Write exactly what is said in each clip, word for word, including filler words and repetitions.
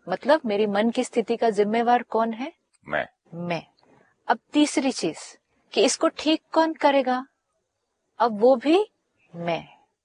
मतलब मेरी मन की स्थिति का जिम्मेवार कौन है? मैं मैं। अब तीसरी चीज कि इसको ठीक कौन करेगा? अब वो भी मैं।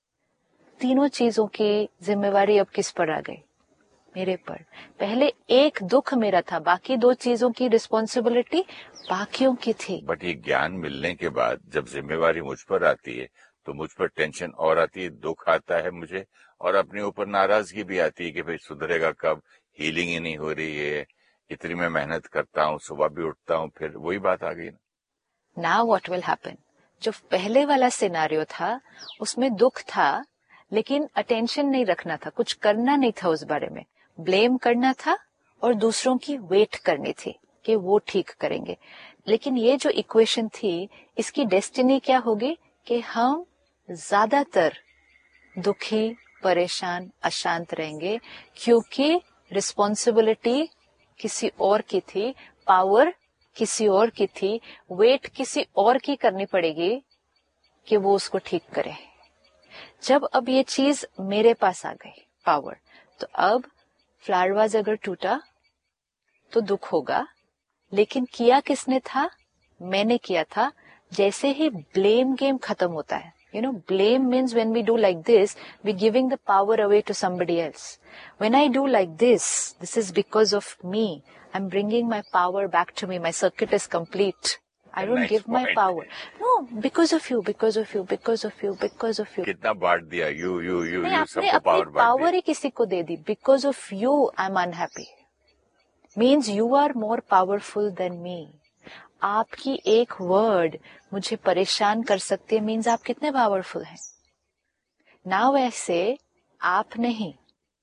तीनों चीजों की जिम्मेवारी अब किस पर आ गई? मेरे पर। पहले एक दुख मेरा था, बाकी दो चीजों की रिस्पॉन्सिबिलिटी बाकियों की थी। बट ये ज्ञान मिलने के बाद जब जिम्मेवारी मुझ पर आती है तो मुझ पर टेंशन और आती है, दुख आता है मुझे, और अपने ऊपर नाराजगी भी आती है कि भाई सुधरेगा कब, हीलिंग ही नहीं हो रही है, इतनी मैं मेहनत करता हूँ, सुबह भी उठता हूँ, फिर वही बात आ गई ना। Now what will happen? जो पहले वाला सिनेरियो था उसमें दुख था, लेकिन अटेंशन नहीं रखना था, कुछ करना नहीं था उस बारे में, ब्लेम करना था और दूसरों की वेट करनी थी कि वो ठीक करेंगे। लेकिन ये जो इक्वेशन थी, इसकी डेस्टिनी क्या होगी कि हम ज्यादातर दुखी, परेशान, अशांत रहेंगे, क्योंकि रिस्पॉन्सिबिलिटी किसी और की थी, पावर किसी और की थी, वेट किसी और की करनी पड़ेगी कि वो उसको ठीक करे। जब अब ये चीज मेरे पास आ गई, पावर, तो अब फ्लावर वाज अगर टूटा तो दुख होगा, लेकिन किया किसने था? मैंने किया था। जैसे ही ब्लेम गेम खत्म होता है, you know, blame means when we do like this, we're giving the power away to somebody else. When I do like this, this is because of me. I'm bringing my power back to me. My circuit is complete. I don't nice give my point. power. No, because of you, because of you, because of you, because of you. कितना बांट दिया, you you you नहीं, you आपने सबको अपनी power बांट power दिया। ही किसी को दे दी। Because of you, I'm unhappy. Means you are more powerful than me. आपकी एक वर्ड मुझे परेशान कर सकती है, मीन्स आप कितने पावरफुल हैं। ना वैसे आप नहीं,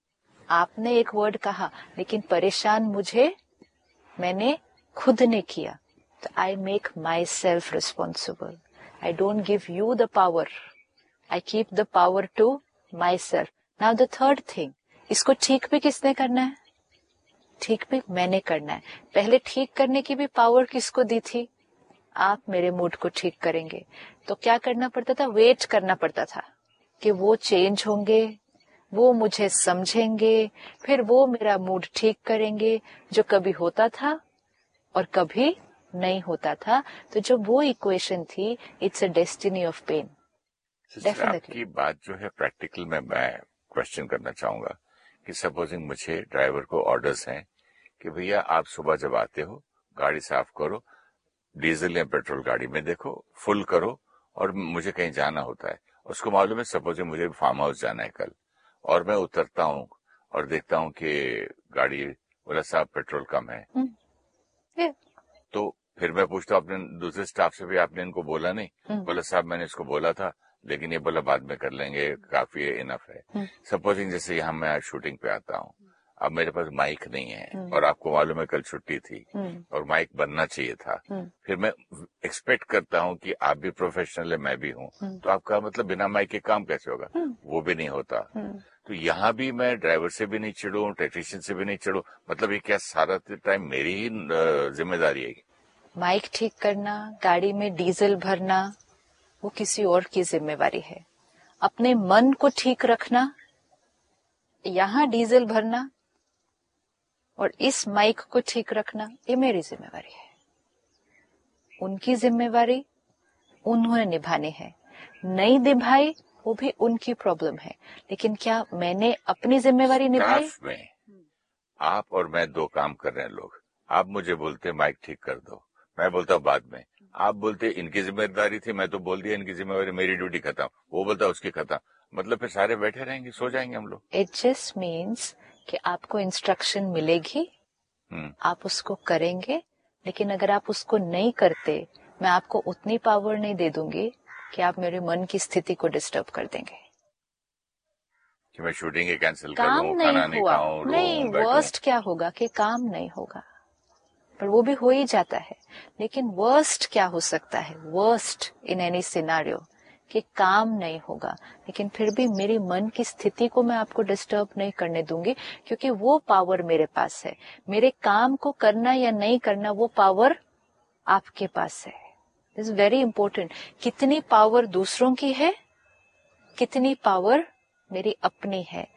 आपने एक वर्ड कहा, लेकिन परेशान मुझे मैंने खुद ने किया। तो I make my self responsible. I don't give you the power, I keep the power to my self. Now the third thing, इसको ठीक भी किसने करना है? ठीक भी मैंने करना है। पहले ठीक करने की भी पावर किसको दी थी? आप मेरे मूड को ठीक करेंगे। तो क्या करना पड़ता था? वेट करना पड़ता था कि वो चेंज होंगे, वो मुझे समझेंगे, फिर वो मेरा मूड ठीक करेंगे, जो कभी होता था और कभी नहीं होता था। तो जो वो इक्वेशन थी, it's a destiny of pen. आपकी बात जो है प्रैक्टिकल में मैं क्वेश्चन करना चाहूंगा कि सपोजिंग मुझे ड्राइवर को ऑर्डर्स हैं कि भैया आप सुबह जब आते हो गाड़ी साफ करो, डीजल या पेट्रोल गाड़ी में देखो, फुल करो, और मुझे कहीं जाना होता है, उसको मालूम है सपोज मुझे फार्म हाउस जाना है कल, और मैं उतरता हूँ और देखता हूँ कि गाड़ी, बोला साहब पेट्रोल कम है, yeah. तो फिर मैं पूछता हूँ अपने दूसरे स्टाफ से भी, आपने इनको बोला नहीं? बोला साहब मैंने इसको बोला था, लेकिन ये बोला बाद में कर लेंगे, काफी है, इनफ है। सपोजिंग जैसे यहाँ मैं शूटिंग पे आता हूँ, अब मेरे पास माइक नहीं है और आपको मालूम है कल छुट्टी थी और माइक बनना चाहिए था, फिर मैं एक्सपेक्ट करता हूँ कि आप भी प्रोफेशनल है, मैं भी हूँ, तो आपका मतलब बिना माइक के काम कैसे होगा? वो भी नहीं होता। तो यहाँ भी मैं ड्राइवर से भी नहीं चिड़ू, टेक्नीशियन से भी नहीं चिड़ू, मतलब ये क्या सारा टाइम मेरी ही जिम्मेदारी है? माइक ठीक करना, गाड़ी में डीजल भरना, वो किसी और की जिम्मेवारी है। अपने मन को ठीक रखना, यहाँ डीजल भरना और इस माइक को ठीक रखना, ये मेरी जिम्मेवारी है। उनकी जिम्मेवारी उन्होंने निभानी है, नहीं निभाई वो भी उनकी प्रॉब्लम है। लेकिन क्या मैंने अपनी जिम्मेवारी निभाई? में आप और मैं दो काम कर रहे हैं लोग, आप मुझे बोलते माइक ठीक कर दो, मैं बोलता हूँ बाद में, आप बोलते इनकी जिम्मेदारी थी, मैं तो बोल दिया इनकी जिम्मेवारी, मेरी ड्यूटी खत्म, वो बोलता उसकी खत्म, मतलब फिर सारे बैठे रहेंगे, सो जाएंगे हम लोग। इट जस्ट मीन्स कि आपको इंस्ट्रक्शन मिलेगी, आप उसको करेंगे, लेकिन अगर आप उसको नहीं करते, मैं आपको उतनी पावर नहीं दे दूंगी कि आप मेरे मन की स्थिति को डिस्टर्ब कर देंगे कि मैं शूटिंग कैंसिल कर काम दूं, नहीं खाना नहीं हुआ। खाऊं, नहीं, वर्स्ट क्या होगा कि काम नहीं होगा, पर वो भी हो ही जाता है। लेकिन वर्स्ट क्या हो सकता है? वर्स्ट इन एनी सिनेरियो कि काम नहीं होगा, लेकिन फिर भी मेरी मन की स्थिति को मैं आपको डिस्टर्ब नहीं करने दूंगी, क्योंकि वो पावर मेरे पास है। मेरे काम को करना या नहीं करना, वो पावर आपके पास है। This is very important. कितनी पावर दूसरों की है, कितनी पावर मेरी अपनी है।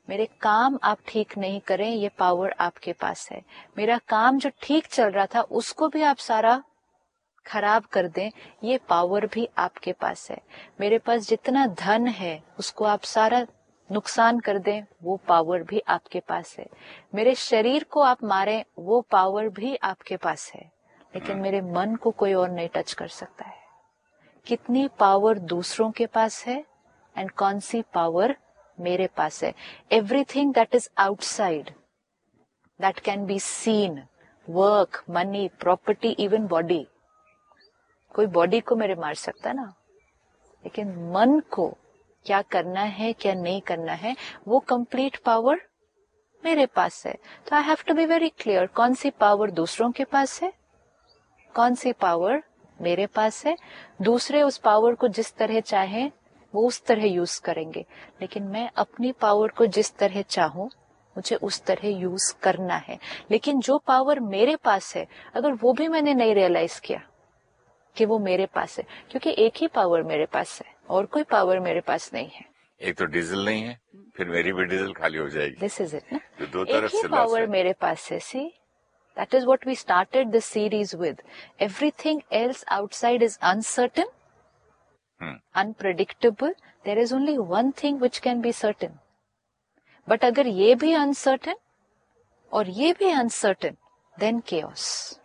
मेरे काम आप ठीक नहीं करें, ये पावर आपके पास है। मेरा काम जो ठीक चल रहा था उसको भी आप सारा खराब कर दें, ये पावर भी आपके पास है। मेरे पास जितना धन है उसको आप सारा नुकसान कर दें, वो पावर भी आपके पास है। मेरे शरीर को आप मारें, वो पावर भी आपके पास है। लेकिन मेरे मन को कोई और नहीं टच कर सकता है। कितनी पावर दूसरों के पास है एंड कौन सी पावर मेरे पास है। Everything that is outside, that can be seen, work, money, property, even body. कोई बॉडी को मेरे मार सकता ना, लेकिन मन को क्या करना है क्या नहीं करना है, वो कंप्लीट पावर मेरे पास है। तो I have to be very clear, कौन सी पावर दूसरों के पास है, कौन सी पावर मेरे पास है। दूसरे उस पावर को जिस तरह चाहें वो उस तरह यूज करेंगे, लेकिन मैं अपनी पावर को जिस तरह चाहूं मुझे उस तरह यूज करना है। लेकिन जो पावर मेरे पास है, अगर वो भी मैंने नहीं रियलाइज किया कि वो मेरे पास है, क्योंकि एक ही पावर मेरे पास है और कोई पावर मेरे पास नहीं है। एक तो डीजल नहीं है, फिर मेरी भी डीजल खाली हो जाएगी। दिस इज इट ना, तो दो एक तरफ ही से लॉस पावर है। मेरे पास है। सी, that is what we started this series with. Everything else outside is uncertain, unpredictable. There is only one thing which can be certain. But अगर ये भी अनसर्टेन और ये भी uncertain, then chaos,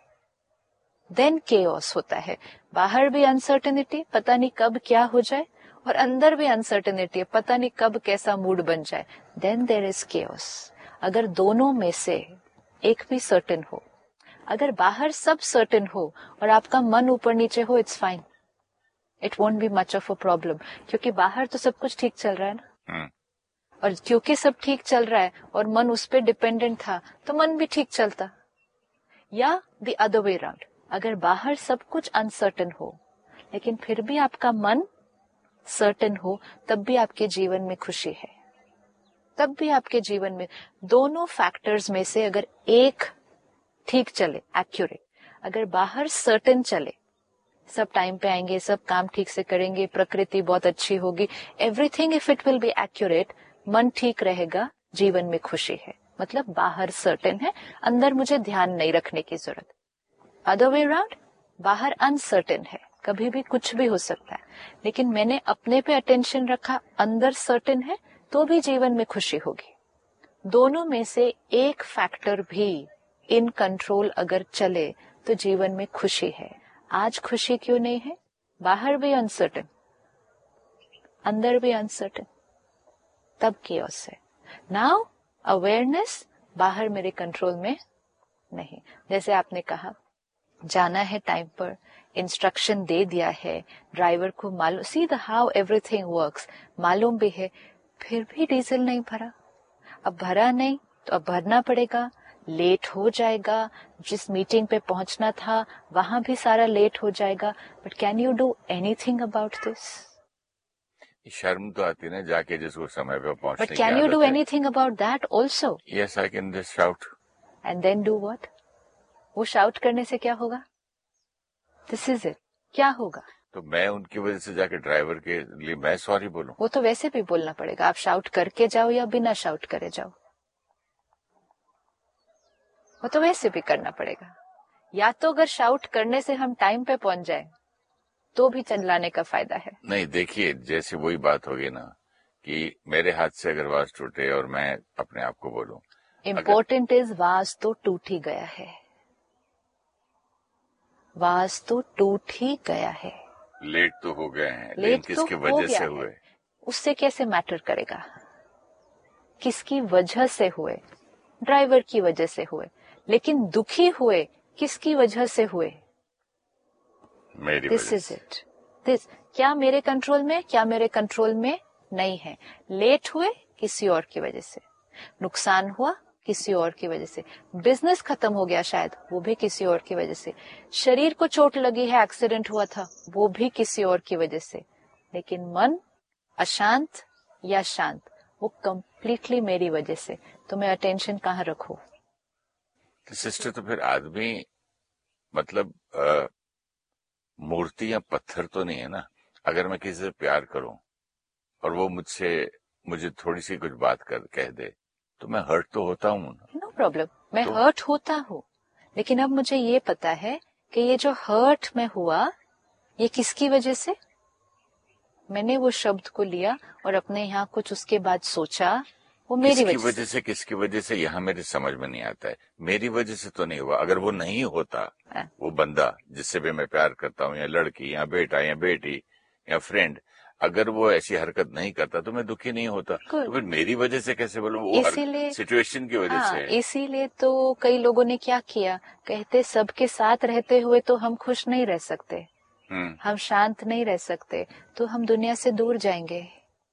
then chaos होता है। बाहर भी अनसर्टेनिटी, पता नहीं कब क्या हो जाए, और अंदर भी अनसर्टेनिटी, पता नहीं कब कैसा मूड बन जाए, देन देयर इज केओस। अगर दोनों में से एक भी सर्टेन हो, अगर बाहर सब सर्टेन हो और आपका मन ऊपर नीचे हो, it's fine, it won't be much of a problem, क्योंकि बाहर तो सब कुछ ठीक चल रहा है ना। और क्योंकि सब ठीक चल रहा है और मन उस पर डिपेंडेंट था, तो मन भी ठीक चलता। या द अदर वे राउंड, अगर बाहर सब कुछ अनसर्टेन हो लेकिन फिर भी आपका मन सर्टेन हो, तब भी आपके जीवन में खुशी है, तब भी आपके जीवन में दोनों फैक्टर्स में से अगर एक ठीक चले, एक्यूरेट, अगर बाहर सर्टेन चले, सब टाइम पे आएंगे, सब काम ठीक से करेंगे, प्रकृति बहुत अच्छी होगी, everything if it will be accurate, मन ठीक रहेगा, जीवन में खुशी है। मतलब बाहर सर्टेन है, अंदर मुझे ध्यान नहीं रखने की जरूरत। अदर वे राउंड, बाहर अनसर्टेन है, कभी भी कुछ भी हो सकता है, लेकिन मैंने अपने पे अटेंशन रखा, अंदर सर्टेन है, तो भी जीवन में खुशी होगी। दोनों में से एक फैक्टर भी इन कंट्रोल अगर चले तो जीवन में खुशी है। आज खुशी क्यों नहीं है? बाहर भी अनसर्टेन, अंदर भी अनसर्टेन, तब केओस है। नाउ अवेयरनेस, बाहर मेरे कंट्रोल में नहीं। जैसे आपने कहा, जाना है टाइम पर, इंस्ट्रक्शन दे दिया है, ड्राइवर को मालूम, see the how everything works, मालूम भी है, फिर भी डीजल नहीं भरा। अब भरा नहीं तो अब भरना पड़ेगा, लेट हो जाएगा, जिस मीटिंग पे पहुंचना था वहां भी सारा लेट हो जाएगा। But can you do anything about this? शर्म तो आती ना, जाके जिसको समय पे पहुंचने की but can you do anything about that also? Yes, I can just shout. And then do what? वो शाउट करने से क्या होगा? दिस इज इट, क्या होगा? तो मैं उनकी वजह से जाके ड्राइवर के लिए मैं सॉरी बोलूं? वो तो वैसे भी बोलना पड़ेगा, आप शाउट करके जाओ या बिना शाउट करे जाओ, वो तो वैसे भी करना पड़ेगा। या तो अगर शाउट करने से हम टाइम पे पहुंच जाए तो भी चलाने का फायदा है। नहीं, देखिए, जैसे वही बात होगी ना कि मेरे हाथ से अगर वाज टूटे और मैं अपने आप को बोलूं, इम्पोर्टेंट इज वाज तो टूट ही गया है, वाज तो टूट ही गया है। लेट तो हो गए हैं, लेकिन लेट किसकी तो हो वजह गया से है, हुए? उससे कैसे मैटर करेगा किसकी वजह से हुए? ड्राइवर की वजह से हुए, लेकिन दुखी हुए किसकी वजह से हुए? मेरी दिस वजह इज से। इट। दिस क्या मेरे कंट्रोल में, क्या मेरे कंट्रोल में नहीं है। लेट हुए किसी और की वजह से, नुकसान हुआ किसी और की वजह से, बिजनेस खत्म हो गया शायद, वो भी किसी और की वजह से, शरीर को चोट लगी है, एक्सीडेंट हुआ था, वो भी किसी और की वजह से, लेकिन मन अशांत या शांत, वो कंप्लीटली मेरी वजह से। तो मैं अटेंशन कहाँ रखूं? सिस्टर, तो फिर आदमी मतलब आ, मूर्ति या पत्थर तो नहीं है ना। अगर मैं किसी से प्यार करूं और वो मुझसे मुझे थोड़ी सी कुछ बात कर कह दे तो मैं हर्ट तो होता हूँ ना। नो प्रॉब्लम, मैं तो? हर्ट होता हूँ, लेकिन अब मुझे ये पता है कि ये जो हर्ट में हुआ ये किसकी वजह से, मैंने वो शब्द को लिया और अपने यहाँ कुछ उसके बाद सोचा, वो मेरी किसकी वजह वजह से किसकी वजह से यहाँ मेरे समझ में नहीं आता है। मेरी वजह से तो नहीं हुआ। अगर वो नहीं होता, हाँ। वो बंदा जिससे भी मैं प्यार करता हूँ, या लड़की या बेटा या बेटी या फ्रेंड, अगर वो ऐसी हरकत नहीं करता तो मैं दुखी नहीं होता। तो फिर मेरी वजह से कैसे बोलूं, वो हर सिचुएशन की वजह से है। इसीलिए तो कई लोगों ने क्या किया, कहते सबके साथ रहते हुए तो हम खुश नहीं रह सकते, हम शांत नहीं रह सकते, तो हम दुनिया से दूर जाएंगे।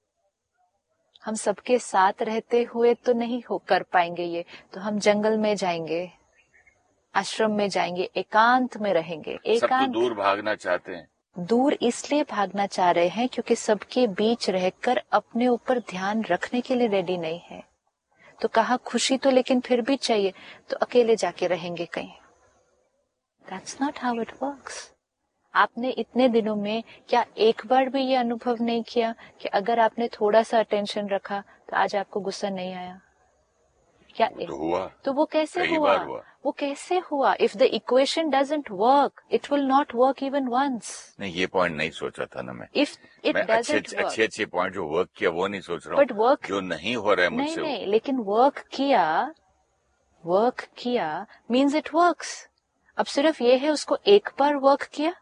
हम सबके साथ रहते हुए तो नहीं हो कर पाएंगे ये, तो हम जंगल में जाएंगे, आश्रम में जाएंगे, एकांत में रहेंगे। सब तो एकांत दूर भागना चाहते हैं। दूर इसलिए भागना चाह रहे हैं क्योंकि सबके बीच रहकर अपने ऊपर ध्यान रखने के लिए रेडी नहीं है। तो कहा खुशी तो लेकिन फिर भी चाहिए, तो अकेले जाके रहेंगे कहीं। That's not how it works. आपने इतने दिनों में क्या एक बार भी ये अनुभव नहीं किया कि अगर आपने थोड़ा सा अटेंशन रखा तो आज आपको गुस्सा नहीं आया? क्या तो हुआ। तो वो कैसे हुआ? हुआ वो कैसे हुआ? If the equation doesn't work, it will not work even once. नहीं, ये पॉइंट नहीं सोचा था ना मैं। इफ इट डजंट वर्क, अच्छे अच्छे पॉइंट जो वर्क किया वो नहीं सोच रहा हूँ, बट वर्क जो नहीं हो रहा है मुझसे। नहीं नहीं, लेकिन वर्क किया, वर्क किया मीन्स इट वर्क्स। अब सिर्फ ये है उसको एक बार वर्क किया,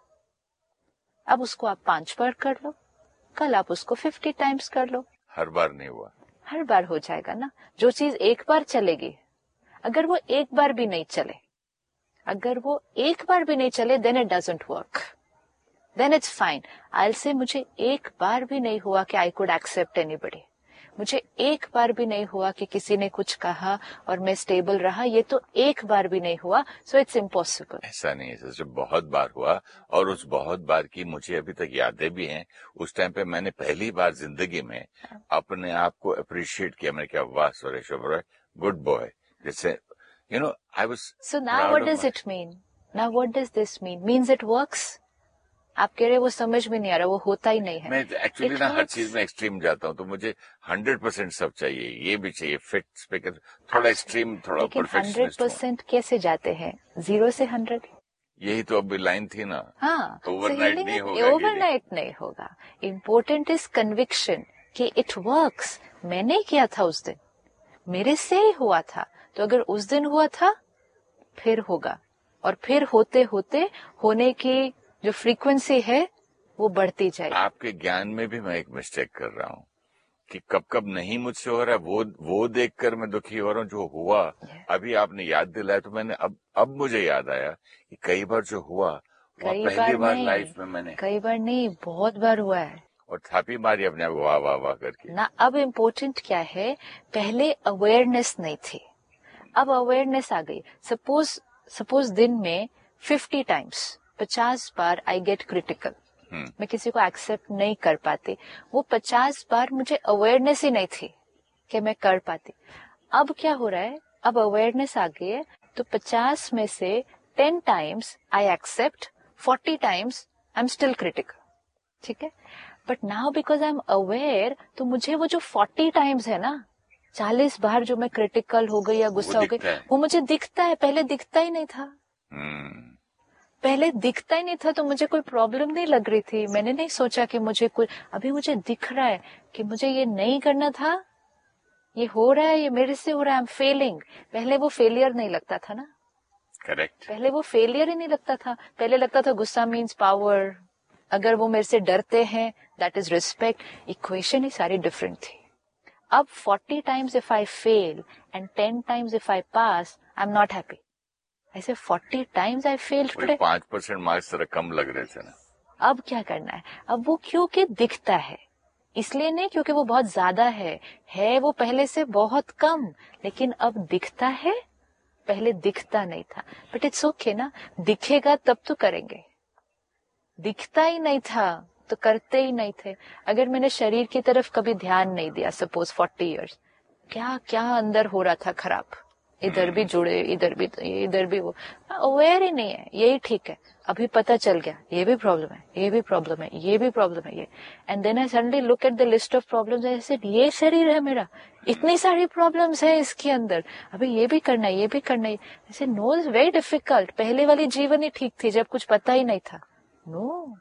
अब उसको आप पांच बार कर लो, कल आप उसको फिफ्टी टाइम्स कर लो। हर बार नहीं हुआ, हर बार हो जाएगा ना। जो चीज एक बार चलेगी, अगर वो एक बार भी नहीं चले, अगर वो एक बार भी नहीं चले, then it doesn't work, then it's fine. आई से मुझे एक बार भी नहीं हुआ कि आई कुड एक्सेप्ट एनीबडी, मुझे एक बार भी नहीं हुआ कि किसी ने कुछ कहा और मैं स्टेबल रहा, ये तो एक बार भी नहीं हुआ, सो इट्स इम्पॉसिबल। ऐसा नहीं है सर, बहुत बार हुआ, और उस बहुत बार की मुझे अभी तक यादें भी हैं। उस टाइम पे मैंने पहली बार जिंदगी में अपने आप को अप्रिशिएट किया। मैंने क्या, वाह सुरेश ओबेरॉय, गुड बॉय, जैसे you know I was. So now what does it mean, now what does this mean? Means it works. आप कह रहे वो समझ में नहीं आ रहा, वो होता ही नहीं है। मैं एक्चुअली ना हर चीज में एक्सट्रीम जाता हूँ, तो मुझे हंड्रेड परसेंट सब चाहिए, ये भी चाहिए, फिट पे थोड़ा एक्सट्रीम, थोड़ा परफेक्शनिस्ट। हंड्रेड परसेंट कैसे जाते हैं जीरो से हंड्रेड? यही तो अभी लाइन थी ना। हाँ, ओवरनाइट नहीं होगा, ओवरनाइट नहीं होगा। इम्पोर्टेंट इज कन्विक्शन कि इट वर्क्स। मैंने किया था उस दिन, मेरे से ही हुआ था, तो अगर उस दिन हुआ था फिर होगा, और फिर होते होते होने की जो फ्रीक्वेंसी है वो बढ़ती जाएगी। आपके ज्ञान में भी मैं एक मिस्टेक कर रहा हूँ कि कब कब नहीं मुझसे हो रहा है, वो वो देखकर मैं दुखी हो रहा हूँ। जो हुआ अभी आपने याद दिलाया, तो मैंने अब अब मुझे याद आया कि कई बार जो हुआ वो पहली बार लाइफ में मैंने, कई बार नहीं, बहुत बार हुआ है, और थापी मारी अपने आप वाह वाह वाह करके ना। अब इम्पोर्टेंट क्या है, पहले अवेयरनेस नहीं थी, अब अवेयरनेस आ गई। सपोज सपोज दिन में फिफ्टी टाइम्स, पचास बार आई गेट क्रिटिकल, मैं किसी को एक्सेप्ट नहीं कर पाती, वो पचास बार मुझे अवेयरनेस ही नहीं थी कि मैं कर पाती। अब क्या हो रहा है, अब अवेयरनेस आ गई है, तो पचास में से ten times I accept, forty times I am still critical, ठीक है। But now because I am aware, तो मुझे वो जो फोर्टी टाइम्स है ना, चालीस बार जो मैं क्रिटिकल हो गई या गुस्सा हो गई, वो मुझे दिखता है, पहले दिखता ही नहीं था। पहले दिखता ही नहीं था तो मुझे कोई प्रॉब्लम नहीं लग रही थी, मैंने नहीं सोचा कि मुझे कोई, अभी मुझे दिख रहा है कि मुझे ये नहीं करना था, ये हो रहा है, ये मेरे से हो रहा है, आई एम फेलिंग। पहले वो फेलियर नहीं लगता था ना, करेक्ट, पहले वो फेलियर ही नहीं लगता था, पहले लगता था गुस्सा मीन्स पावर, अगर वो मेरे से डरते हैं दैट इज रिस्पेक्ट। इक्वेशन ही सारी डिफरेंट थी। अब forty times if I fail and ten times if I pass, I am not happy. ऐसे forty times I failed today, पांच परसेंट मार्क्स जरा कम लग रहे थे ना। अब क्या करना है, अब वो क्योंकि दिखता है, इसलिए नहीं क्योंकि वो बहुत ज्यादा है, है वो पहले से बहुत कम, लेकिन अब दिखता है, पहले दिखता नहीं था। बट इट्स ओके ना, दिखेगा तब तो करेंगे, दिखता ही नहीं था तो करते ही नहीं थे। अगर मैंने शरीर की तरफ कभी ध्यान नहीं दिया, सपोज फोर्टी इयर्स, क्या क्या अंदर हो रहा था खराब, इधर भी जुड़े, इधर भी इधर भी वो, अवेयर ही नहीं है, यही ठीक है। अभी पता चल गया ये भी प्रॉब्लम है, ये भी प्रॉब्लम है, ये भी प्रॉब्लम है, ये. And then I suddenly look at the list of problems and I said ये शरीर है मेरा, इतनी सारी प्रॉब्लम्स है इसके अंदर, अभी ये भी करना है, ये भी करना है. ऐसे नो इज वेरी डिफिकल्ट. पहले वाली जीवन ही ठीक थी जब कुछ पता ही नहीं था. नो,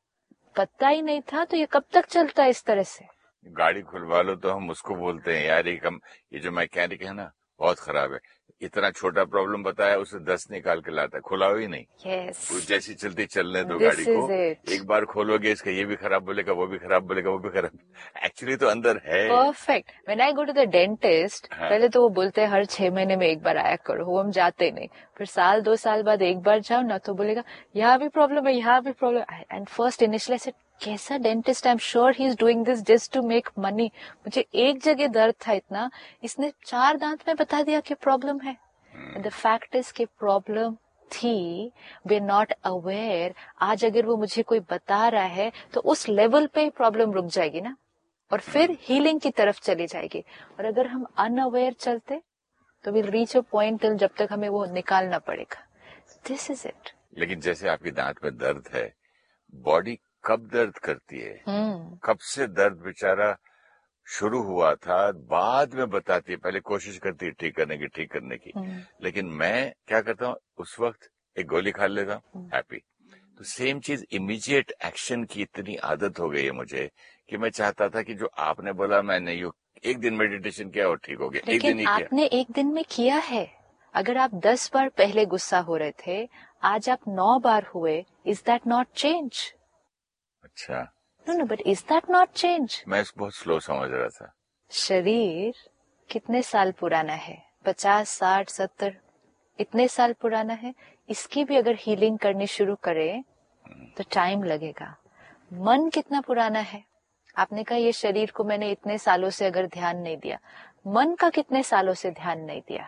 पता ही नहीं था तो ये कब तक चलता है इस तरह से. गाड़ी खुलवा लो तो हम उसको बोलते हैं यार ये कम, ये जो मैकेनिक है ना बहुत खराब है, इतना छोटा प्रॉब्लम बताया उसे दस निकाल के लाता है, खुलाओ ही नहीं. yes. वो जैसी चलती चलने दो This गाड़ी को. it. एक बार खोलोगे इसका ये भी खराब बोलेगा, वो भी खराब बोलेगा, वो भी खराब. एक्चुअली तो अंदर है perfect. When I go to the dentist, पहले तो वो बोलते हैं हर छह महीने में एक बार आया करो, वो हम जाते नहीं. फिर साल दो साल बाद एक बार जाओ ना तो बोलेगा यहाँ भी प्रॉब्लम है, यहाँ भी प्रॉब्लम. एंड फर्स्ट इनिशियली से कैसा dentist, I am sure he is doing this just to make money. मुझे एक जगह दर्द था इतना, इसने चार दांत में बता दिया कि प्रॉब्लम है. द फैक्ट इज कि प्रॉब्लम थी, वी नॉट अवेयर. आज अगर वो मुझे कोई बता रहा है तो उस लेवल पे प्रॉब्लम रुक जाएगी ना, और फिर हीलिंग की तरफ चली जाएगी. और अगर हम अनअवेयर चलते तो विल रीच अ पॉइंट जब तक हमें वो निकालना पड़ेगा. This is it. लेकिन जैसे आपकी दांत में दर्द है, बॉडी कब दर्द करती है, hmm. कब से दर्द बेचारा शुरू हुआ था बाद में बताती है, पहले कोशिश करती है ठीक करने की ठीक करने की. hmm. लेकिन मैं क्या करता हूँ उस वक्त एक गोली खा लेता हूँ, हैप्पी. तो सेम चीज इमीडिएट एक्शन की इतनी आदत हो गई है मुझे कि मैं चाहता था कि जो आपने बोला मैं नहीं, एक दिन मेडिटेशन किया और ठीक हो गया. एक दिन ही किया. आपने एक दिन में किया है. अगर आप दस बार पहले गुस्सा हो रहे थे, आज आप नौ बार हुए, इज दैट नॉट चेंज? अच्छा. No no, but is that not change? मैं इसको बहुत स्लो समझ रहा था. शरीर कितने साल पुराना है? पचास, साठ, सत्तर, इतने साल पुराना है. इसकी भी अगर हीलिंग करनी शुरू करें तो टाइम लगेगा. मन कितना पुराना है? आपने कहा ये शरीर को मैंने इतने सालों से अगर ध्यान नहीं दिया, मन का कितने सालों से ध्यान नहीं दिया?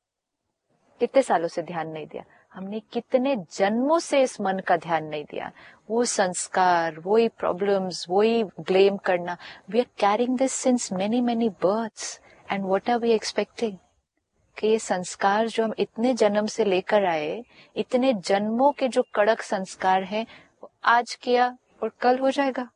कितने सालों से ध्यान नहीं दिया? हमने कितने जन्मों से इस मन का ध्यान नहीं दिया. वो संस्कार, वही प्रॉब्लम्स, वही ब्लेम करना. We are carrying this since many many births and what are we expecting कि ये संस्कार जो हम इतने जन्म से लेकर आए, इतने जन्मों के जो कड़क संस्कार हैं, वो आज किया और कल हो जाएगा.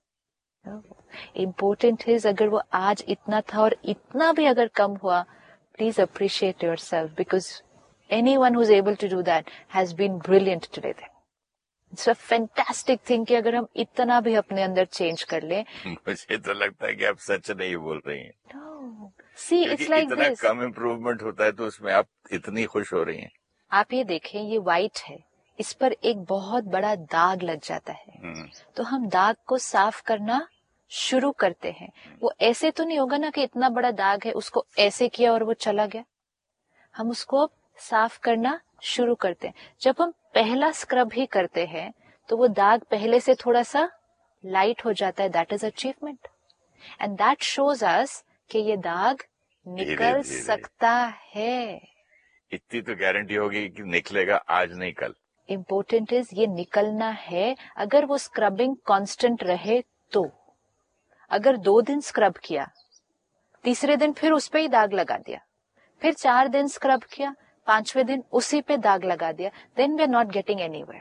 इम्पोर्टेंट है अगर वो आज इतना था और इतना भी अगर कम हुआ, please appreciate yourself because anyone who's able to do that has been brilliant today. It's a fantastic thing कि अगर हम इतना भी अपने अंदर चेंज कर लें. मुझे तो लगता है कि आप सच नहीं बोल रही हैं. No. See, it's like इतना this. कम इम्प्रूवमेंट होता है तो उसमें आप इतनी खुश हो रही हैं. आप ये देखें, ये व्हाइट है, इस पर एक बहुत बड़ा दाग लग जाता है, तो हम दाग को साफ करना शुरू करते हैं. वो ऐसे तो नहीं होगा ना कि इतना बड़ा दाग है, उसको ऐसे किया और वो चला गया. हम उसको साफ करना शुरू करते हैं. जब हम पहला स्क्रब ही करते हैं तो वो दाग पहले से थोड़ा सा लाइट हो जाता है. That is achievement and that shows us कि ये दाग निकल सकता है. इतनी तो गारंटी होगी कि निकलेगा, आज नहीं कल. इम्पोर्टेंट इज ये निकलना है. अगर वो स्क्रबिंग कांस्टेंट रहे तो, अगर दो दिन स्क्रब किया, तीसरे दिन फिर उस पे ही दाग लगा दिया, फिर चार दिन स्क्रब किया, पांचवें दिन उसी पे दाग लगा दिया, then we are not getting anywhere.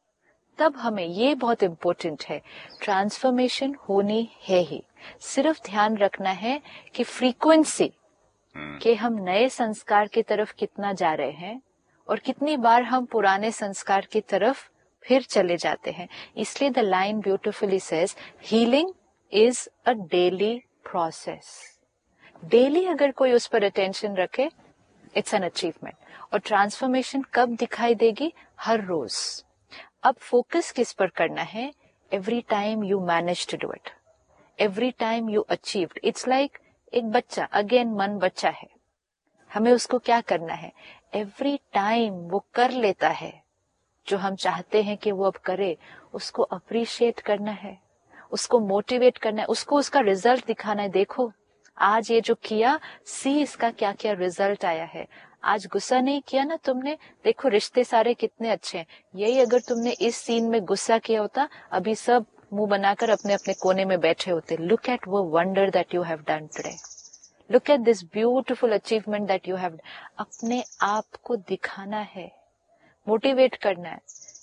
तब हमें ये बहुत इंपॉर्टेंट है, ट्रांसफॉर्मेशन होनी है ही. सिर्फ ध्यान रखना है कि फ्रीक्वेंसी कि हम नए संस्कार की तरफ कितना जा रहे हैं और कितनी बार हम पुराने संस्कार की तरफ फिर चले जाते हैं. इसलिए the line beautifully says healing is a daily process. Daily अगर कोई उस पर अटेंशन रखे, इट्स एन अचीवमेंट. और ट्रांसफॉर्मेशन कब दिखाई देगी? हर रोज. अब फोकस किस पर करना है? Every time you manage to do it, every time you achieved. It's like एक बच्चा, अगेन मन बच्चा है, हमें उसको क्या करना है? एवरी टाइम वो कर लेता है जो हम चाहते हैं कि वो अब करे, उसको अप्रिशिएट करना है, उसको मोटिवेट करना है, उसको उसका रिजल्ट दिखाना है. देखो आज ये जो किया, सी इसका क्या क्या रिजल्ट आया है. आज गुस्सा नहीं किया ना तुमने, देखो रिश्ते सारे कितने अच्छे हैं. यही अगर तुमने इस सीन में गुस्सा किया होता, अभी सब मुंह बनाकर अपने अपने कोने में बैठे होते. लुक एट वो wonder that you have done today. Look at this beautiful achievement that you have. अपने आप को दिखाना है, मोटिवेट करना है.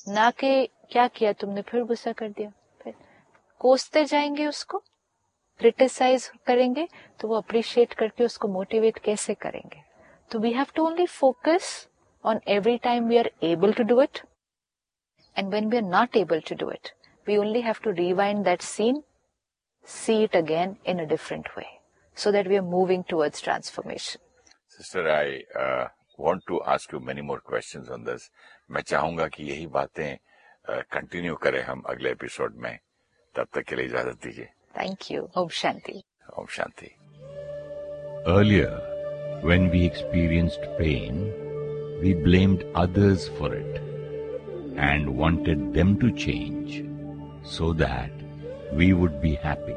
ना कि क्या किया तुमने, फिर गुस्सा कर दिया, फिर कोसते जाएंगे उसको, क्रिटिसाइज करेंगे, तो वो अप्रिशिएट करके उसको मोटिवेट कैसे करेंगे? तो we have to only focus on every time we are able to do it, and when we are not able to do it, we only have to rewind that scene, see it again in a different way, so that we are moving towards transformation. Sister, I uh, want to ask you many more questions on this. मैं चाहूंगा कि यही बातें continue uh, करें हम अगले episode में. तब तक के लिए इजाजत दीजिए. Thank you. Om Shanti. Om Shanti. Earlier, when we experienced pain, we blamed others for it and wanted them to change so that we would be happy.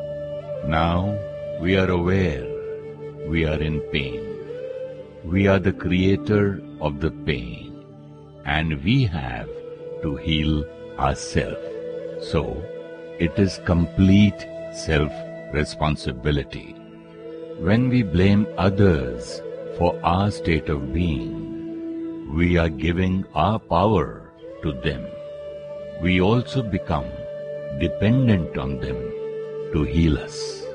Now we are aware we are in pain. We are the creator of the pain, and we have to heal ourselves. So it is complete self-responsibility. When we blame others for our state of being, we are giving our power to them. We also become dependent on them to heal us.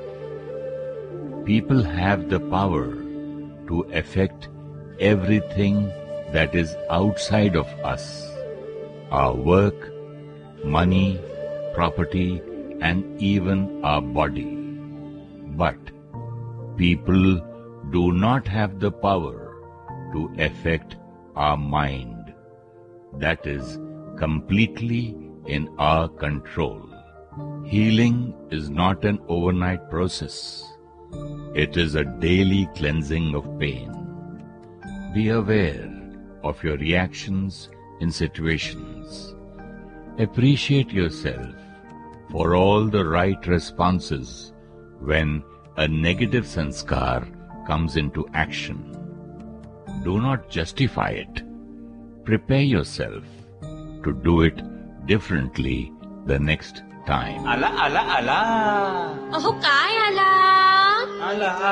People have the power to affect everything that is outside of us. Our work, money, property, and even our body. But people do not have the power to affect our mind. That is completely in our control. Healing is not an overnight process. It is a daily cleansing of pain. Be aware of your reactions in situations. Appreciate yourself for all the right responses when a negative sanskar comes into action. Do not justify it. Prepare yourself to do it differently the next time. Ala, ala, ala. अहो काय आला? Ala.